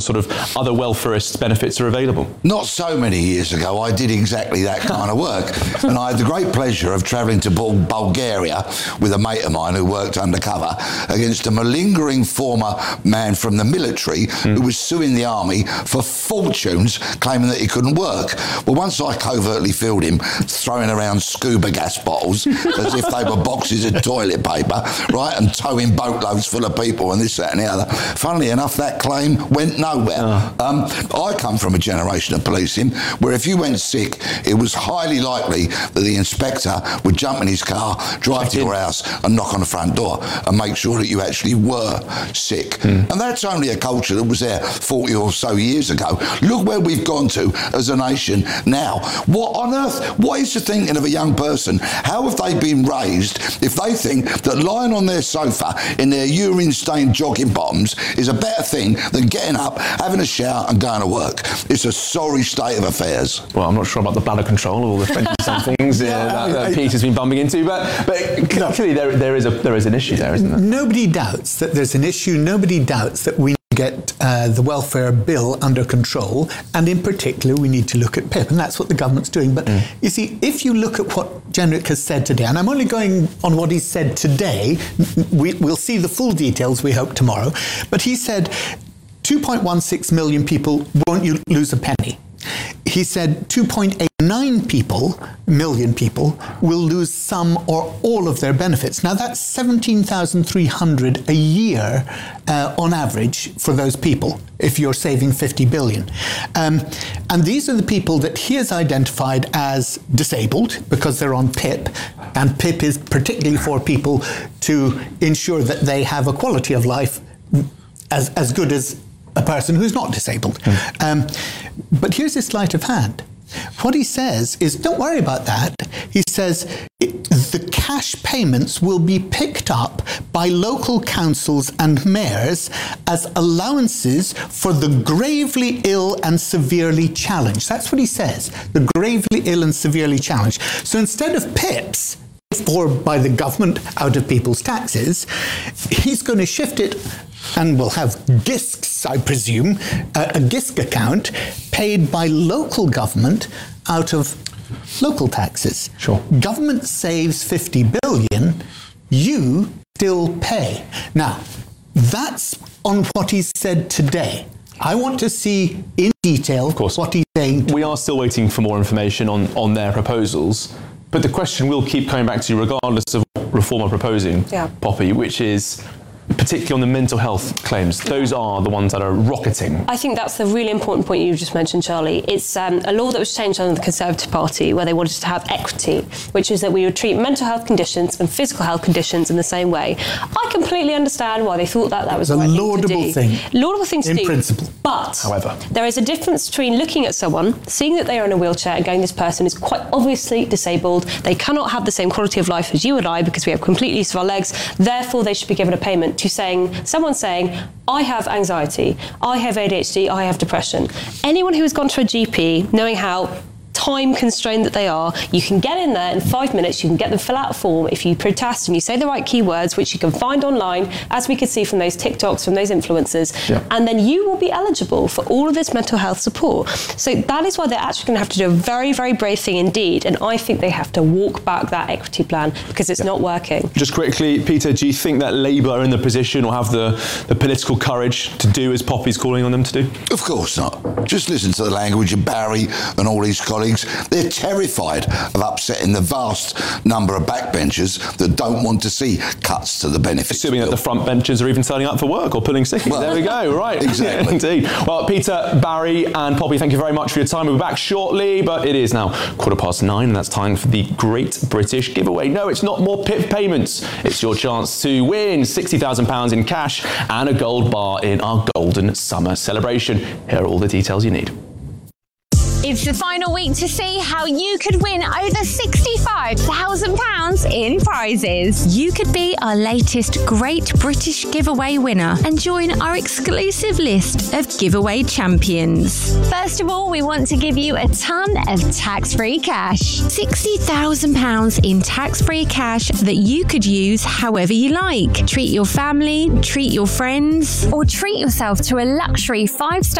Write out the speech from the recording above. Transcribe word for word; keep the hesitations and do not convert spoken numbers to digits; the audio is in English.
sort of other welfarist benefits are available? Not so many years ago, I did exactly that kind of work. And I had the great pleasure of travelling to Bul- Bulgaria with a mate of mine who worked undercover against a malingering former man from the military mm. who was suing the army for fortunes, claiming that he couldn't work. Well, once I covertly filmed him throwing around scuba gas bottles as if they were boxes of toilet paper, right, and towing boatloads full of people and this, that and the other. Funnily enough, that claim went nowhere. Oh. Um, I come from a generation of policing where if you went sick, it was highly likely that the inspector would jump in his car, drive to your house and knock on the front door and make sure that you actually were sick. Mm. And that's only a culture that was there forty or so years ago. Look where we've gone to as a nation now. What on earth, what is the thinking of a young person? How have they been raised if they think that lying on their sofa in their urine-stained jogging bottoms is a better thing than getting up, having a shower and going to work? It's a sorry state of affairs. Well, I'm not sure about the bladder control or all the French things yeah, uh, that, that Peter's been bumping into, but, but clearly there, there, is a, there is an issue there, isn't there? Nobody doubts that there's an issue. Nobody doubts that we get uh, the welfare bill under control, and in particular we need to look at P I P, and that's what the government's doing. But mm. you see, if you look at what Jenrick has said today, and I'm only going on what he said today, we, we'll see the full details, we hope, tomorrow, but he said two point one six million people won't you lose a penny. He said two point eight nine people, million people, will lose some or all of their benefits. Now that's seventeen thousand three hundred a year uh, on average for those people, if you're saving fifty billion. Um, and these are the people that he has identified as disabled because they're on P I P, and P I P is particularly for people to ensure that they have a quality of life as, as good as a person who's not disabled. Mm. Um, but here's his sleight of hand. What he says is, don't worry about that. He says it, the cash payments will be picked up by local councils and mayors as allowances for the gravely ill and severely challenged. That's what he says, the gravely ill and severely challenged. So instead of P I Ps, for by the government out of people's taxes, he's going to shift it, and we'll have G I S Cs, I presume, uh, a G I S C account paid by local government out of local taxes. Sure. Government saves fifty billion, you still pay. Now, that's on what he said today. I want to see in detail of course. what he's saying. We are still waiting for more information on, on their proposals, but the question will keep coming back to you regardless of what reform are proposing, yeah. Poppy, which is particularly on the mental health claims. Those are the ones that are rocketing. I think that's the really important point you just mentioned, Charlie. It's um, a law that was changed under the Conservative Party where they wanted to have equity, which is that we would treat mental health conditions and physical health conditions in the same way. I completely understand why they thought that that was a the right laudable thing to do. thing. Laudable thing to in do. In principle. But however, there is a difference between looking at someone, seeing that they are in a wheelchair and going, this person is quite obviously disabled. They cannot have the same quality of life as you and I because we have complete use of our legs. Therefore, they should be given a payment, to saying, someone saying, I have anxiety, I have A D H D, I have depression. Anyone who has gone to a G P, knowing how time constrained that they are, you can get in there in five minutes, you can get them fill out a form if you protest and you say the right keywords, which you can find online, as we could see from those TikToks, from those influencers, yeah. and then you will be eligible for all of this mental health support. So that is why they're actually going to have to do a very, very brave thing indeed, and I think they have to walk back that equity plan because it's yeah. not working. Just quickly, Peter, do you think that Labour are in the position or have the, the political courage to do as Poppy's calling on them to do? Of course not. Just listen to the language of Barry and all his colleagues. They're terrified of upsetting the vast number of backbenchers that don't want to see cuts to the benefits. Assuming that the front benchers are even turning up for work or pulling sickies. Well, there we go, right. Exactly. Indeed. Well, Peter, Barry and Poppy, thank you very much for your time. We'll be back shortly, but it is now quarter past nine and that's time for the Great British Giveaway. No, it's not more P I P payments. It's your chance to win sixty thousand pounds in cash and a gold bar in our Golden Summer celebration. Here are all the details you need. It's the final week to see how you could win over sixty-five thousand pounds in prizes. You could be our latest Great British Giveaway winner and join our exclusive list of giveaway champions. First of all, we want to give you a ton of tax-free cash. sixty thousand pounds in tax-free cash that you could use however you like. Treat your family, treat your friends, or treat yourself to a luxury five-star